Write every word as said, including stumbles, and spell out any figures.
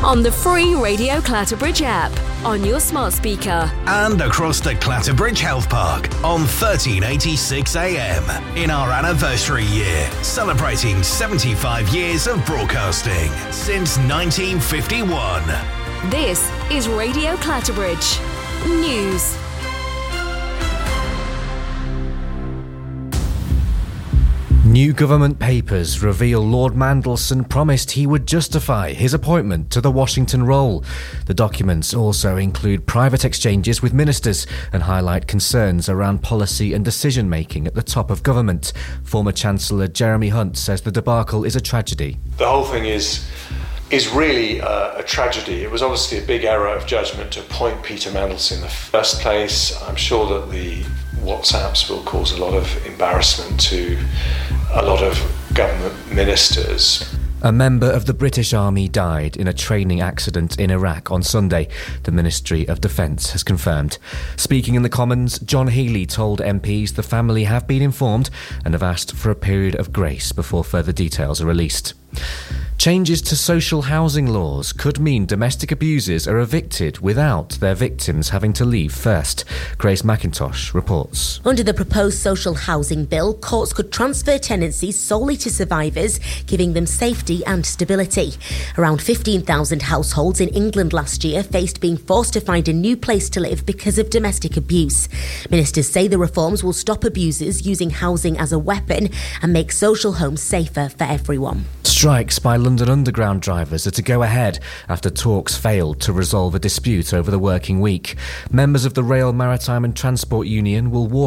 on the free Radio Clatterbridge app, on your smart speaker, and across the Clatterbridge Health Park on thirteen eighty-six A M in our anniversary year, celebrating seventy-five years of broadcasting since nineteen fifty-one. This is Radio Clatterbridge News. New government papers reveal Lord Mandelson promised he would justify his appointment to the Washington role. The documents also include private exchanges with ministers and highlight concerns around policy and decision-making at the top of government. Former Chancellor Jeremy Hunt says the debacle is a tragedy. The whole thing is is really uh, a tragedy. It was obviously a big error of judgment to appoint Peter Mandelson in the first place. I'm sure that the WhatsApps will cause a lot of embarrassment to a lot of government ministers. A member of the British Army died in a training accident in Iraq on Sunday, the Ministry of Defence has confirmed. Speaking in the Commons, John Healey told M Ps the family have been informed and have asked for a period of grace before further details are released. Changes to social housing laws could mean domestic abusers are evicted without their victims having to leave first. Grace McIntosh reports. Under the proposed social housing bill, courts could transfer tenancies solely to survivors, giving them safety and stability. Around fifteen thousand households in England last year faced being forced to find a new place to live because of domestic abuse. Ministers say the reforms will stop abusers using housing as a weapon and make social homes safer for everyone. Strikes by London Underground drivers are to go ahead after talks failed to resolve a dispute over the working week. Members of the Rail, Maritime and Transport Union will walk